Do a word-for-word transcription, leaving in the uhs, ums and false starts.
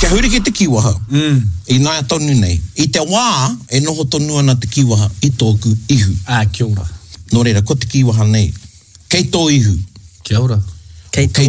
Kia huri ki te kiwaha. Mm. I nāia tonu nei. I te wā, e noho tonu ana te kiwaha i tōku ihu. Ah, kia ora. Nō reira, ko te kiwaha nei. Kei tō ihu. Kia ora. Kei tō